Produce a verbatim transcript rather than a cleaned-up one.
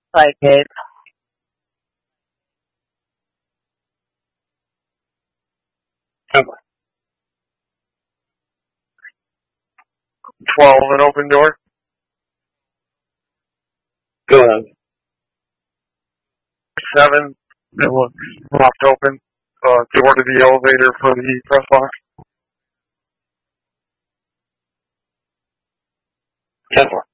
Like it. twelve, an open door. Go ahead. seven, it looks left open. Uh, door to the elevator for the press box. ten four.